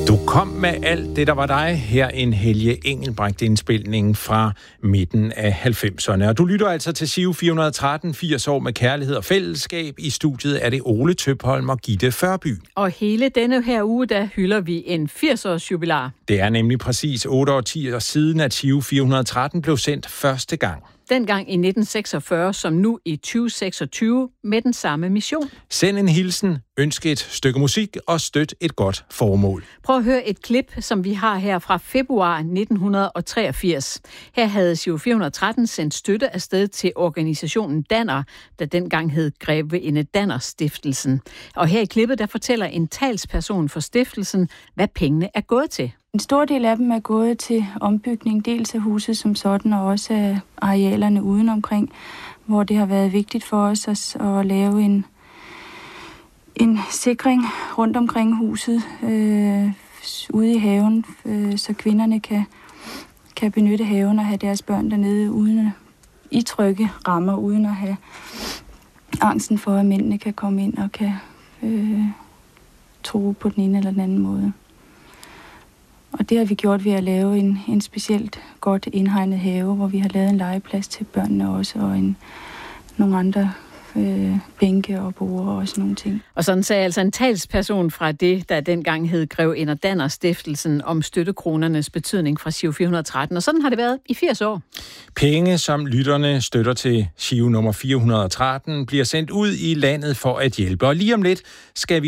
Du kom med alt det, der var dig. Her en Helge Engelbrecht-indspilning fra midten af 90'erne. Og du lytter altså til Giro 413, 80 år med kærlighed og fællesskab. I studiet er det Ole Tøpholm og Gitte Førby. Og hele denne her uge, der hylder vi en 80-års jubilar. Det er nemlig præcis 8 år siden, at Giro 413 blev sendt første gang. Dengang i 1946, som nu i 2026, med den samme mission. Send en hilsen, ønsk et stykke musik og støt et godt formål. Prøv at høre et klip, som vi har her fra februar 1983. Her havde Giro 413 sendt støtte afsted til organisationen Danner, der dengang hed Grevinde Danner Stiftelsen. Og her i klippet, der fortæller en talsperson for stiftelsen, hvad pengene er gået til. En stor del af dem er gået til ombygning, dels af huset som sådan, og også af arealerne udenomkring, hvor det har været vigtigt for os at lave en sikring rundt omkring huset ude i haven, så kvinderne kan benytte haven og have deres børn dernede uden i trygge rammer, uden at have angsten for, at mændene kan komme ind og kan true på den ene eller den anden måde. Og det har vi gjort ved at lave en specielt godt indhegnet have, hvor vi har lavet en legeplads til børnene også, og nogle andre bænke og borde og sådan nogle ting. Og sådan sagde altså en talsperson fra det, der dengang hed Grevinde Danner Stiftelsen, om støttekronernes betydning fra Giro 413. Og sådan har det været i 80 år. Penge, som lytterne støtter til Giro nummer 413, bliver sendt ud i landet for at hjælpe. Og lige om lidt skal vi